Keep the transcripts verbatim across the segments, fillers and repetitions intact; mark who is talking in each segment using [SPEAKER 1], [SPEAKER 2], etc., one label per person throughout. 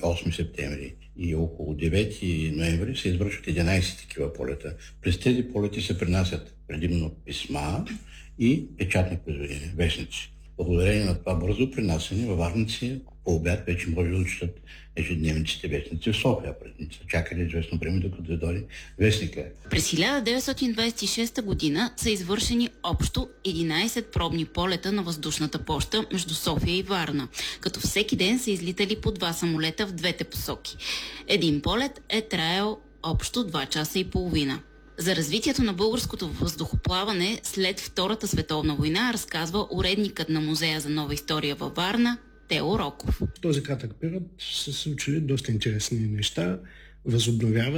[SPEAKER 1] осми септември и около девети ноември се извършват единайсет такива полета. През тези полети се принасят предимно писма и печатни произведения, вестници. Благодарение на това бързо принасяне във Варници по обяд вече може да четат ежедневниците вестници в София. Предни са чакали известно време, докато да дойде вестника.
[SPEAKER 2] През хиляда деветстотин двадесет и шеста година са извършени общо единайсет пробни полета на въздушната поща между София и Варна, като всеки ден са излитали по два самолета в двете посоки. Един полет е траял общо два часа и половина. За развитието на българското въздухоплаване след Втората световна война разказва уредникът на Музея за нова история във Варна Тео Роков.
[SPEAKER 3] В този кратък период са се случили доста интересни неща. Възобновява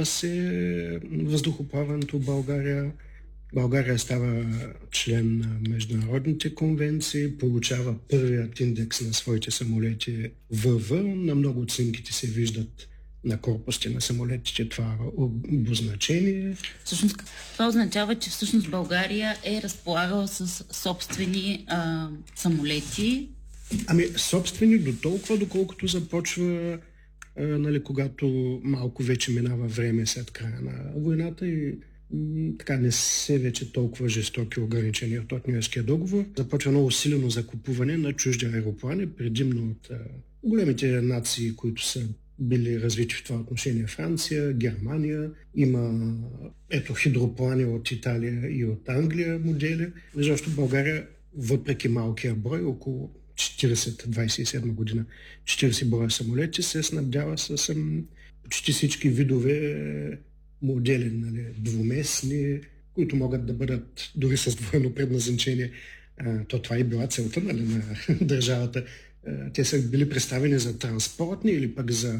[SPEAKER 3] се въздухоплаването в България. България става член на международните конвенции, получава първият индекс на своите самолети ВВ. На много от снимките се виждат на корпусите на самолетите това обозначение.
[SPEAKER 2] Всъщност, това означава, че всъщност България е разполагала с собствени а, самолети.
[SPEAKER 3] Ами, собствени до толкова, доколкото започва, а, нали, когато малко вече минава време след края на войната и м- така не се вече толкова жестоки ограничения от Нюйоркския договор. Започва много силено закупуване на чужди аероплани, предимно от а, големите нации, които са били развити в това отношение: Франция, Германия, има ето хидроплани от Италия и от Англия модели. Защото България, въпреки малкия брой, около четирийсет, двадесет и седма година, четирийсет броя самолети, се снабдява с м, почти всички видове модели, нали, двуместни, които могат да бъдат дори с двойно предназначение. А, то това и била целта, нали, на държавата. Те са били представени за транспортни или пък за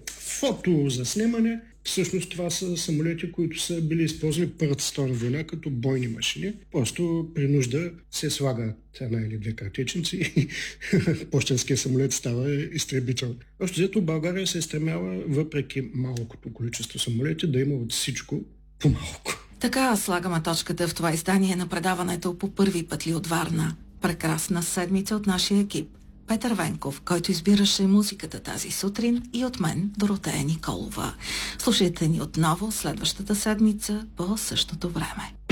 [SPEAKER 3] фото, за снимане. Всъщност това са самолети, които са били използвани Първата световна война като бойни машини. Просто при нужда се слагат една или две картечници и пощенския самолет става изтребител. Още взето България се е стремяла, въпреки малкото количество самолети, да има от всичко по-малко.
[SPEAKER 4] Така слагаме точката в това издание на предаването "По първи път ли от Варна". Прекрасна седмица от нашия екип. Петър Венков, който избираше музиката тази сутрин, и от мен, Доротея Николова. Слушайте ни отново следващата седмица по същото време.